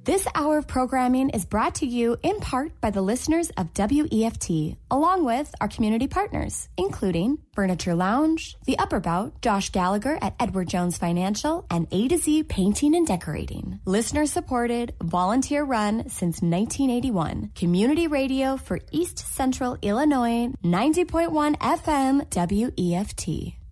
This hour of programming is brought to you in part by the listeners of WEFT, along with our community partners, including Furniture Lounge, The Upper Bout, Josh Gallagher at Edward Jones Financial, and A to Z Painting and Decorating. Listener supported, volunteer run since 1981. Community radio for East Central Illinois, 90.1 FM WEFT.